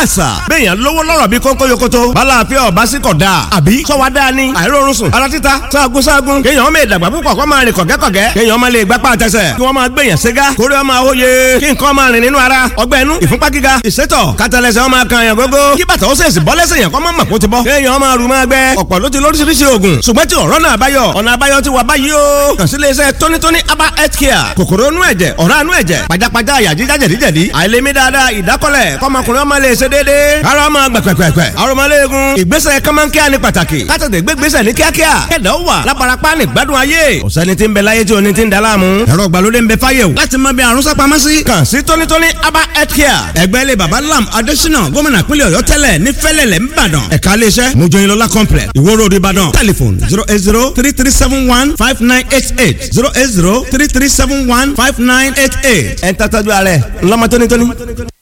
àṣà bẹ́ẹ̀yàn lówó lọ́rọ̀ bí kónkó yokoto bálàáfíà ọ̀bá sí kọ̀ dáa àbí sọ́wọ́ dáa ni àìrórun sùn ara títa sáàgùn kéèyàn ọmọ ìdàgbà púpọ̀ kó máa rìn kọ̀gẹ́kọ̀gẹ́ kéèyàn ọmọ lè gbápá àtẹsẹ̀ kí wọ́n máa gbèyàn ségá kórè ọmọ àwòye kí nǹkan máa rìn nínú ara ọgbẹ́ inú ìfúnpá gíga ìsétọ̀ kátàlẹ́sẹ̀ ọmọ kan yàn gógó kí bàtà ó sèṣì bọ́lẹ́sẹ̀ yàn kọ́ mọ́ mọ̀ kó ti bọ́ kéèyàn ọmọ rù máa gbẹ ọ̀pọ̀ ló ti lóríṣiríṣi oògùn ṣùgbọ́n tí ọ̀rọ̀ náà báyọ̀ ọ̀nà àbáyọ ti wà báyìí o kàn sí iléeṣẹ́ tónítóní aba health care kòkòrò inú ẹ̀jẹ̀ ọ̀rá inú ẹ̀jẹ̀ pajápajá àyà jíjá jẹ̀díjẹ̀dí àìlèmí dáadáa ìdákọ́lẹ̀ kọ́mọkùnrin ọmọ lè ṣe déédéé ara ọmọ gbẹ̀pẹ̀pẹ̀pẹ̀ arọmọléegun ìgbésẹ̀ kọ́mọ́nkíá ní pàtàkì kátàtẹ̀ gbégbésẹ̀ ní kíákíá kẹ̀dọ̀ wà lábarapá ní gbádùn ayé ọ̀sẹ́ni tí ń bẹ láyé tí oní ti ń daláàmú ẹ̀rọ ìgbàlódé ń bẹ fáyé o láti mọ bí àrùn sápamọ́ sí kàn sí tónítóní aba health care ẹgbẹ́ ilé baba lam adésínà gómìnà pínlẹ̀ ọ̀yọ́ tẹ́lẹ̀ ní fẹ́lẹ̀lẹ̀ ńbàdàn ẹ̀ka iléeṣẹ́ mojoyinlọ́lá complex ìwó road ìbàdàn telephone 08033715988 08033715988 ẹ̀ ń tàtàjú ààrẹ ńlọmọ tónítóní.